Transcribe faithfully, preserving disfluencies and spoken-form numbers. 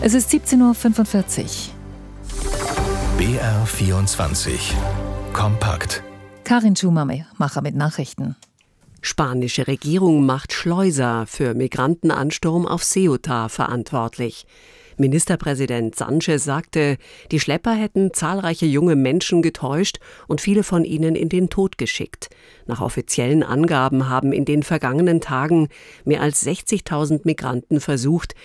Es ist siebzehn Uhr fünfundvierzig. B R vierundzwanzig. Kompakt. Karin Schumacher mit Nachrichten. Spanische Regierung macht Schleuser für Migrantenansturm auf Ceuta verantwortlich. Ministerpräsident Sánchez sagte, die Schlepper hätten zahlreiche junge Menschen getäuscht und viele von ihnen in den Tod geschickt. Nach offiziellen Angaben haben in den vergangenen Tagen mehr als sechzigtausend Migranten versucht,